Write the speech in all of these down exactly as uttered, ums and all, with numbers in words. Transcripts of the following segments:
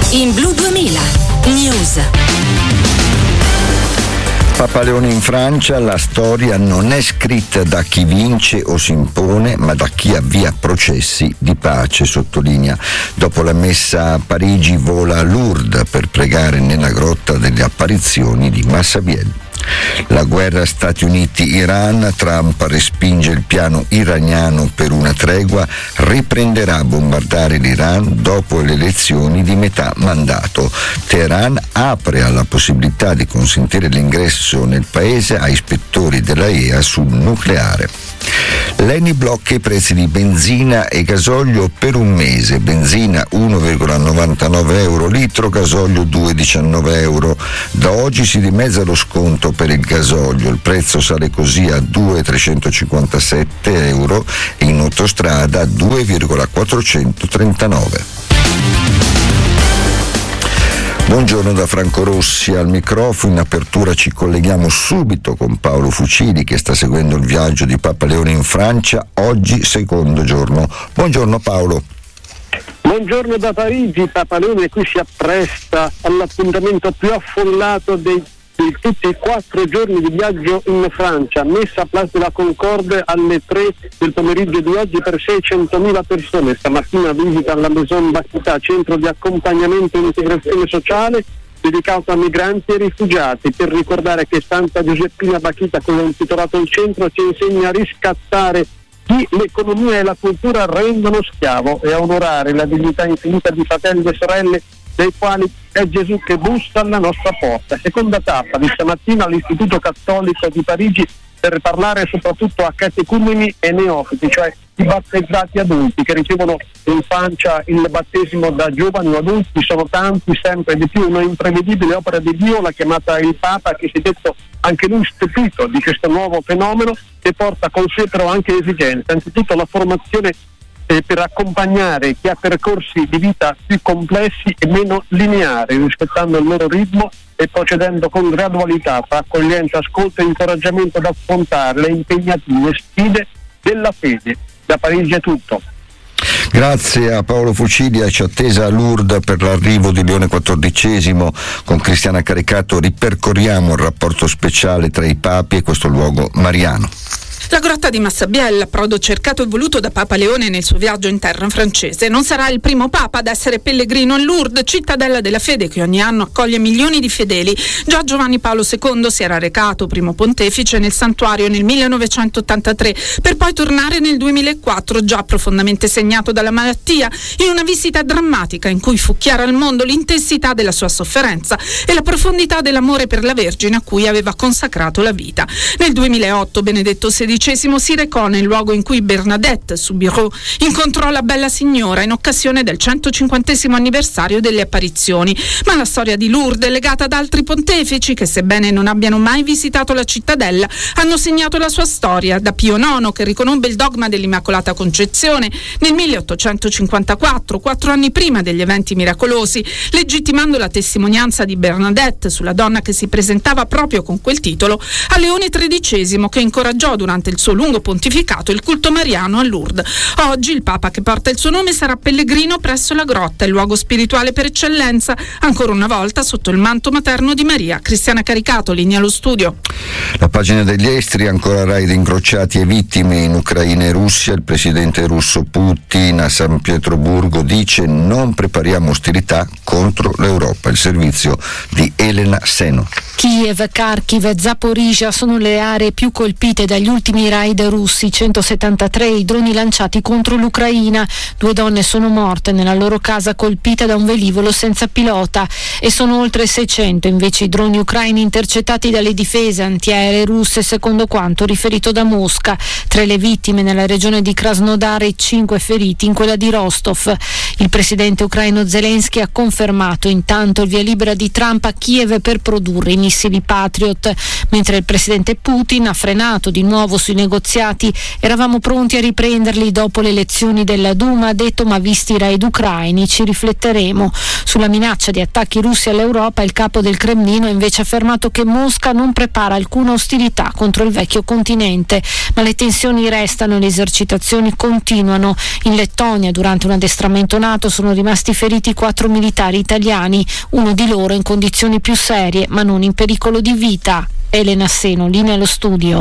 In Blu duemila News. Papa Leone in Francia, la storia non è scritta da chi vince o si impone, ma da chi avvia processi di pace, sottolinea. Dopo la messa a Parigi vola a Lourdes per pregare nella grotta delle apparizioni di Massabielle. La guerra Stati Uniti-Iran, Trump respinge il piano iraniano per una tregua, riprenderà a bombardare l'Iran dopo le elezioni di metà mandato. Teheran apre alla possibilità di consentire l'ingresso nel paese a ispettori della E A sul nucleare. L'Eni blocca i prezzi di benzina e gasolio per un mese, benzina uno virgola novantanove euro litro, gasolio due virgola diciannove euro. Da oggi si dimezza lo sconto per il gasolio, il prezzo sale così a due virgola trecentocinquantasette euro e in autostrada a due virgola quattrocentotrentanove. Buongiorno da Franco Rossi al microfono. In apertura ci colleghiamo subito con Paolo Fucili che sta seguendo il viaggio di Papa Leone in Francia, oggi secondo giorno. Buongiorno Paolo. Buongiorno da Parigi. Papa Leone qui si appresta all'appuntamento più affollato dei di tutti i quattro giorni di viaggio in Francia, messa a Place de la Concorde alle tre del pomeriggio di oggi per seicentomila persone. Stamattina visita la Maison Bakhita, centro di accompagnamento e integrazione sociale dedicato a migranti e rifugiati, per ricordare che Santa Giuseppina Bakhita, come ha intitolato il centro, ci insegna a riscattare chi l'economia e la cultura rendono schiavo e a onorare la dignità infinita di fratelli e sorelle dei quali è Gesù che bussa alla nostra porta. Seconda tappa di stamattina all'Istituto Cattolico di Parigi per parlare soprattutto a catecumeni e neofiti, cioè i battezzati adulti che ricevono in Francia il battesimo da giovani o adulti. Sono tanti, sempre di più, una imprevedibile opera di Dio, l'ha chiamata il Papa, che si è detto anche lui stupito di questo nuovo fenomeno, che porta con sé però anche esigenze. Anzitutto la formazione Eh, per accompagnare chi ha percorsi di vita più complessi e meno lineari, rispettando il loro ritmo e procedendo con gradualità, tra accoglienza, ascolto e incoraggiamento ad affrontare le impegnative sfide della fede. Da Parigi è tutto. Grazie a Paolo Fucili. Ci attesa a Lourdes per l'arrivo di Leone quattordicesimo. Con Cristiana Caricato ripercorriamo il rapporto speciale tra i papi e questo luogo mariano. La grotta di Massabielle, approdo cercato e voluto da Papa Leone nel suo viaggio in terra francese. Non sarà il primo Papa ad essere pellegrino a Lourdes, cittadella della fede che ogni anno accoglie milioni di fedeli. Già Giovanni Paolo secondo si era recato, primo pontefice, nel santuario nel millenovecentottantatré, per poi tornare nel duemilaquattro, già profondamente segnato dalla malattia, in una visita drammatica in cui fu chiara al mondo l'intensità della sua sofferenza e la profondità dell'amore per la Vergine a cui aveva consacrato la vita. Nel duemilaotto Benedetto sedicesimo si recò nel luogo in cui Bernadette Soubirous incontrò la bella signora in occasione del centocinquantesimo anniversario delle apparizioni. Ma la storia di Lourdes è legata ad altri pontefici che, sebbene non abbiano mai visitato la cittadella, hanno segnato la sua storia, da Pio nono, che riconobbe il dogma dell'Immacolata Concezione nel milleottocentocinquantaquattro, quattro anni prima degli eventi miracolosi, legittimando la testimonianza di Bernadette sulla donna che si presentava proprio con quel titolo, a Leone tredicesimo, che incoraggiò durante il suo lungo pontificato il culto mariano a Lourdes. Oggi il Papa che porta il suo nome sarà pellegrino presso la grotta, il luogo spirituale per eccellenza, ancora una volta sotto il manto materno di Maria. Cristiana Caricato, linea allo studio. La pagina degli esteri, ancora raid incrociati e vittime in Ucraina e Russia. Il presidente russo Putin a San Pietroburgo dice: non prepariamo ostilità contro l'Europa. Il servizio di Elena Seno. Kiev, Kharkiv e Zaporizhia sono le aree più colpite dagli ultimi raid russi, centosettantatré i droni lanciati contro l'Ucraina. Due donne sono morte nella loro casa colpita da un velivolo senza pilota e sono oltre seicento invece i droni ucraini intercettati dalle difese antiaeree russe, secondo quanto riferito da Mosca. Tre le vittime nella regione di Krasnodar e cinque feriti in quella di Rostov. Il presidente ucraino Zelensky ha confermato intanto il via libera di Trump a Kiev per produrre i missili Patriot, mentre il presidente Putin ha frenato di nuovo sui negoziati. Eravamo pronti a riprenderli dopo le elezioni della Duma, ha detto, ma visti i raid ucraini ci rifletteremo. Sulla minaccia di attacchi russi all'Europa, il capo del Cremlino ha invece affermato che Mosca non prepara alcuna ostilità contro il vecchio continente, ma le tensioni restano e le esercitazioni continuano. In Lettonia, durante un addestramento tornato sono rimasti feriti quattro militari italiani, uno di loro in condizioni più serie ma non in pericolo di vita. Elena Seno, linea allo studio.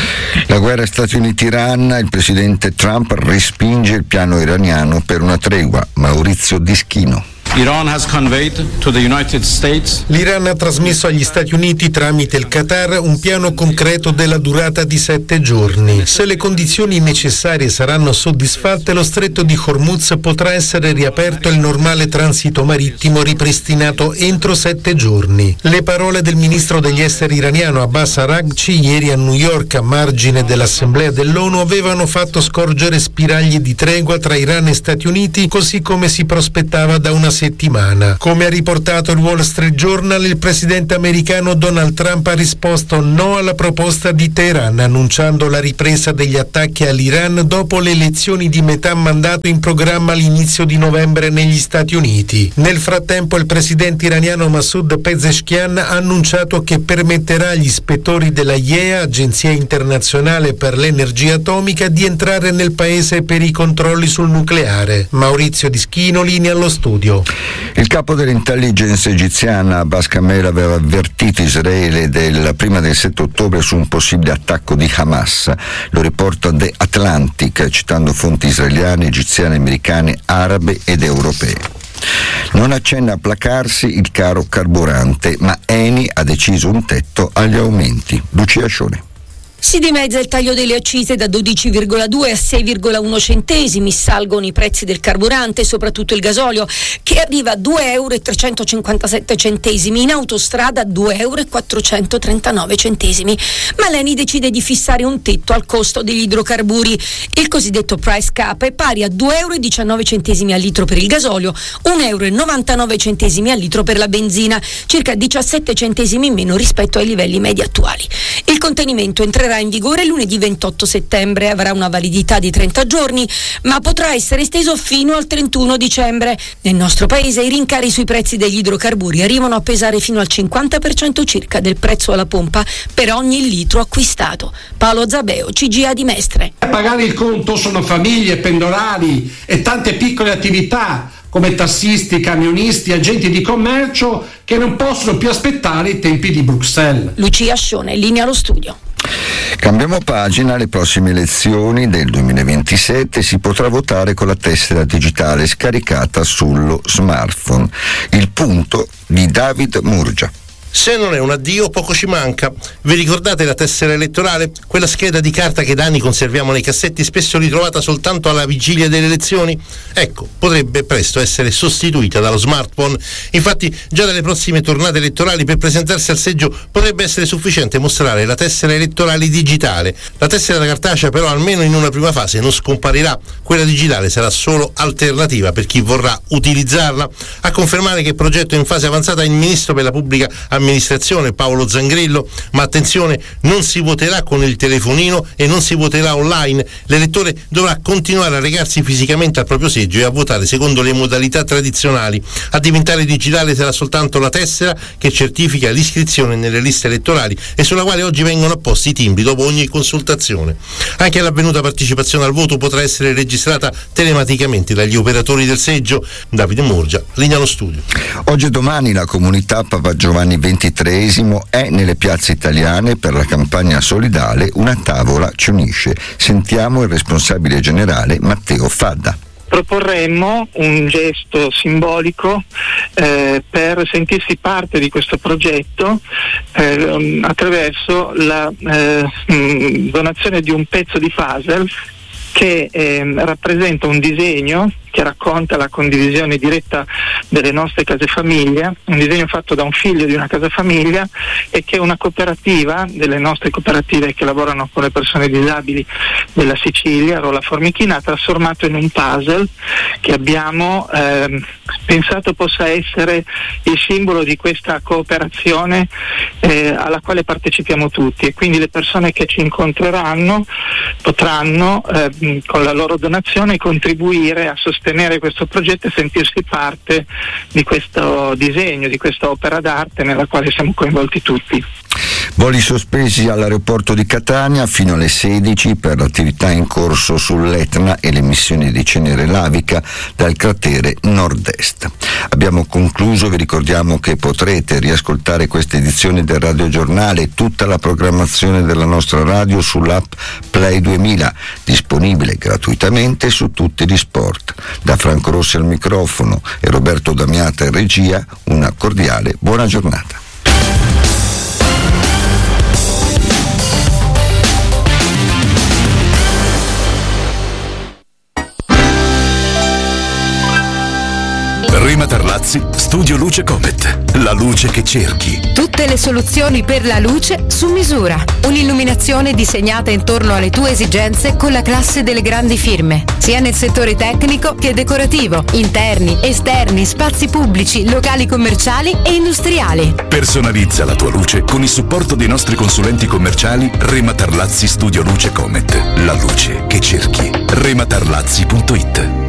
La guerra Stati Uniti-Iran, il presidente Trump respinge il piano iraniano per una tregua. Maurizio Dischino. Iran has conveyed to the United States. L'Iran ha trasmesso agli Stati Uniti tramite il Qatar un piano concreto della durata di sette giorni. Se le condizioni necessarie saranno soddisfatte, lo stretto di Hormuz potrà essere riaperto e il normale transito marittimo ripristinato entro sette giorni. Le parole del ministro degli esteri iraniano Abbas Araghchi ieri a New York a margine dell'Assemblea dell'ONU avevano fatto scorgere spiragli di tregua tra Iran e Stati Uniti, così come si prospettava da una settimana. Come ha riportato il Wall Street Journal, il presidente americano Donald Trump ha risposto no alla proposta di Teheran, annunciando la ripresa degli attacchi all'Iran dopo le elezioni di metà mandato in programma all'inizio di novembre negli Stati Uniti. Nel frattempo il presidente iraniano Masoud Pezeshkian ha annunciato che permetterà agli ispettori della I E A, Agenzia Internazionale per l'Energia Atomica, di entrare nel paese per i controlli sul nucleare. Maurizio Dischino, linea allo studio. Il capo dell'intelligence egiziana Abbas Kamel aveva avvertito Israele del, prima del sette ottobre su un possibile attacco di Hamas. Lo riporta The Atlantic, citando fonti israeliane, egiziane, americane, arabe ed europee. Non accenna a placarsi il caro carburante, ma Eni ha deciso un tetto agli aumenti. Lucia Scione. Si dimezza il taglio delle accise da dodici virgola due a sei virgola uno centesimi, salgono i prezzi del carburante, soprattutto il gasolio, che arriva a due euro e trecentocinquantasette centesimi, in autostrada due euro e quattrocentotrentanove centesimi. Ma l'Eni decide di fissare un tetto al costo degli idrocarburi. Il cosiddetto price cap è pari a due euro e diciannove centesimi al litro per il gasolio, un euro e novantanove centesimi al litro per la benzina, circa diciassette centesimi in meno rispetto ai livelli medi attuali. Il contenimento entrerà in vigore lunedì ventotto settembre, avrà una validità di trenta giorni, ma potrà essere esteso fino al trentuno dicembre. Nel nostro paese i rincari sui prezzi degli idrocarburi arrivano a pesare fino al cinquanta per cento circa del prezzo alla pompa per ogni litro acquistato. Paolo Zabeo, C G A di Mestre. A pagare il conto sono famiglie, pendolari e tante piccole attività come tassisti, camionisti, agenti di commercio che non possono più aspettare i tempi di Bruxelles. Lucia Scione, linea allo studio. Cambiamo pagina, alle prossime elezioni del duemilaventisette si potrà votare con la tessera digitale scaricata sullo smartphone. Il punto di David Murgia. Se non è un addio, poco ci manca. Vi ricordate la tessera elettorale? Quella scheda di carta che da anni conserviamo nei cassetti, spesso ritrovata soltanto alla vigilia delle elezioni? Ecco, potrebbe presto essere sostituita dallo smartphone. Infatti, già dalle prossime tornate elettorali, per presentarsi al seggio potrebbe essere sufficiente mostrare la tessera elettorale digitale. La tessera cartacea però, almeno in una prima fase, non scomparirà. Quella digitale sarà solo alternativa per chi vorrà utilizzarla. A confermare che il progetto è in fase avanzata il ministro per la pubblica amministrazione Paolo Zangrillo, ma attenzione, non si voterà con il telefonino e non si voterà online. L'elettore dovrà continuare a recarsi fisicamente al proprio seggio e a votare secondo le modalità tradizionali. A diventare digitale sarà soltanto la tessera che certifica l'iscrizione nelle liste elettorali e sulla quale oggi vengono apposti i timbri dopo ogni consultazione. Anche l'avvenuta partecipazione al voto potrà essere registrata telematicamente dagli operatori del seggio. Davide Murgia, linea allo studio. Oggi e domani la comunità Papa Giovanni ventitreesimo è nelle piazze italiane per la campagna solidale Una tavola ci unisce. Sentiamo il responsabile generale Matteo Fadda. Proporremmo un gesto simbolico eh, per sentirsi parte di questo progetto eh, attraverso la eh, donazione di un pezzo di puzzle che eh, rappresenta un disegno che racconta la condivisione diretta delle nostre case famiglia, un disegno fatto da un figlio di una casa famiglia e che una cooperativa, delle nostre cooperative che lavorano con le persone disabili della Sicilia, Rola Formichina, ha trasformato in un puzzle che abbiamo eh, pensato possa essere il simbolo di questa cooperazione eh, alla quale partecipiamo tutti, e quindi le persone che ci incontreranno potranno eh, con la loro donazione contribuire a sostenere sostenere questo progetto e sentirsi parte di questo disegno, di questa opera d'arte nella quale siamo coinvolti tutti. Voli sospesi all'aeroporto di Catania fino alle sedici per l'attività in corso sull'Etna e l'emissione di cenere lavica dal cratere nord-est. Abbiamo concluso, vi ricordiamo che potrete riascoltare questa edizione del Radio Giornale e tutta la programmazione della nostra radio sull'app Play duemila, disponibile gratuitamente su tutti gli sport. Da Franco Rossi al microfono e Roberto Damiata in regia, una cordiale buona giornata. Rema Tarlazzi, Studio Luce Comet. La luce che cerchi. Tutte le soluzioni per la luce su misura. Un'illuminazione disegnata intorno alle tue esigenze con la classe delle grandi firme, sia nel settore tecnico che decorativo, interni, esterni, spazi pubblici, locali commerciali e industriali. Personalizza la tua luce con il supporto dei nostri consulenti commerciali Rema Tarlazzi Studio Luce Comet. La luce che cerchi. rematarlazzi punto it.